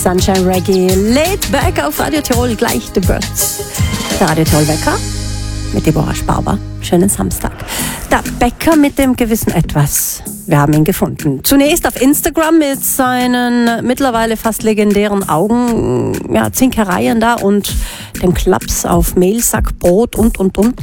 Sunshine Reggae, laid back auf Radio Tirol, gleich The Birds. Der Radio Tirol Wecker mit Deborah Sparber. Schönen Samstag. Der Bäcker mit dem gewissen Etwas. Wir haben ihn gefunden. Zunächst auf Instagram mit seinen mittlerweile fast legendären Augen, ja, Zinkereien da und den Klaps auf Mehlsack, Brot und.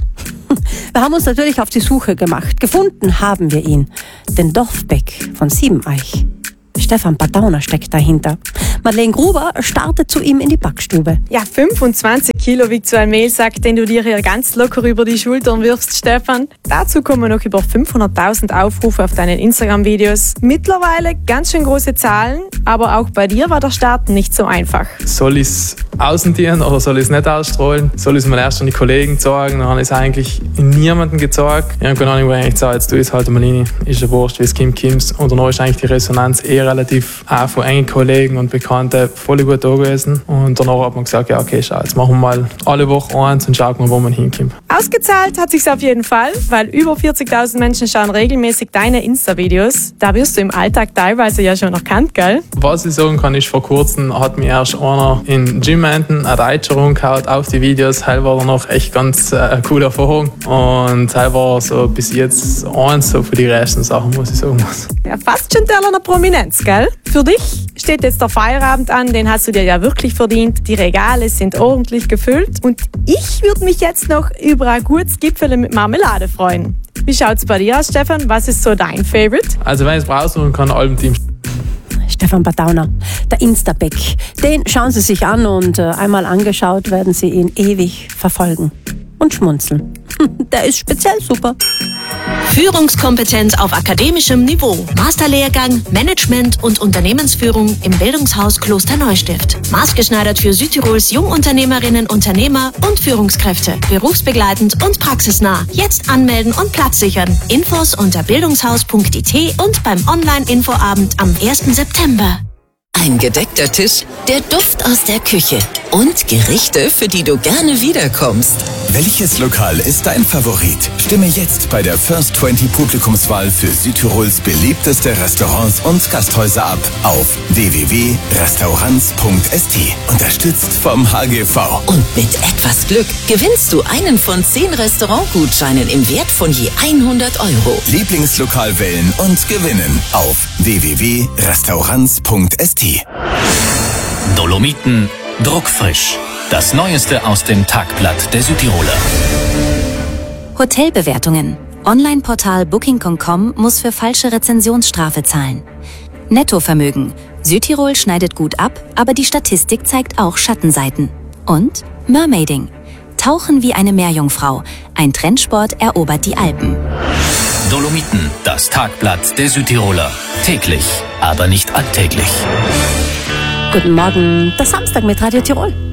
Wir haben uns natürlich auf die Suche gemacht. Gefunden haben wir ihn. Den Dorfbäck von Siebeneich. Stefan Badauner steckt dahinter. Madeleine Gruber startet zu ihm in die Backstube. Ja, 25 Kilo wiegt so ein Mehlsack, den du dir hier ganz locker über die Schultern wirfst, Stefan. Dazu kommen noch über 500.000 Aufrufe auf deinen Instagram-Videos. Mittlerweile ganz schön große Zahlen, aber auch bei dir war der Start nicht so einfach. Soll ich es ausentieren oder soll ich es nicht ausstrahlen? Soll ich es mal erst an die Kollegen sagen? Dann habe ich es eigentlich niemandem gezeigt. Ich habe keine Ahnung, wo ich eigentlich sage, jetzt tu es halt mal rein. Ist ja wurscht, wie es kommt. Und dann ist eigentlich die Resonanz eher relativ auch von engen Kollegen und Bekannten voll gut da gewesen. Und danach hat man gesagt, ja okay, schau, jetzt machen wir mal alle Woche eins und schauen mal, wo man hinkommt. Ausgezahlt hat sich's auf jeden Fall, weil über 40.000 Menschen schauen regelmäßig deine Insta-Videos. Da wirst du im Alltag teilweise ja schon erkannt, gell? Was ich sagen kann, ist, vor kurzem hat mir erst einer in Gym eine Deutscher rumgehauen auf die Videos. Heil war dann noch echt ganz coole Erfahrung. Und heil war so bis jetzt eins so für die rechten Sachen, muss ich sagen. Ja, fast schon Teller einer Prominenz, gell? Für dich steht jetzt der Feierabend an, den hast du dir ja wirklich verdient. Die Regale sind ordentlich gefüllt. Und ich würde mich jetzt noch über ein gutes Gipfel mit Marmelade freuen. Wie schaut's bei dir aus, Stefan? Was ist so dein Favorite? Also wenn ich es raussuchen kann, Albenteam. Stefan Badauner, der Instabäck. Den schauen Sie sich an und einmal angeschaut werden Sie ihn ewig verfolgen und schmunzeln. Der ist speziell super. Führungskompetenz auf akademischem Niveau. Masterlehrgang Management und Unternehmensführung im Bildungshaus Klosterneustift. Maßgeschneidert für Südtirols Jungunternehmerinnen, Unternehmer und Führungskräfte. Berufsbegleitend und praxisnah. Jetzt anmelden und Platz sichern. Infos unter bildungshaus.it und beim Online-Infoabend am 1. September. Ein gedeckter Tisch, der Duft aus der Küche und Gerichte, für die du gerne wiederkommst. Welches Lokal ist dein Favorit? Stimme jetzt bei der First 20 Publikumswahl für Südtirols beliebteste Restaurants und Gasthäuser ab auf www.restaurants.st. Unterstützt vom HGV. Und mit etwas Glück gewinnst du einen von 10 Restaurantgutscheinen im Wert von je 100 €. Lieblingslokal wählen und gewinnen auf www.restaurants.st. Dolomiten druckfrisch. Das Neueste aus dem Tagblatt der Südtiroler. Hotelbewertungen. Online-Portal Booking.com muss für falsche Rezensionsstrafe zahlen. Nettovermögen. Südtirol schneidet gut ab, aber die Statistik zeigt auch Schattenseiten. Und Mermaiding. Tauchen wie eine Meerjungfrau. Ein Trendsport erobert die Alpen. Dolomiten, das Tagblatt der Südtiroler. Täglich, aber nicht alltäglich. Guten Morgen, der Samstag mit Radio Tirol.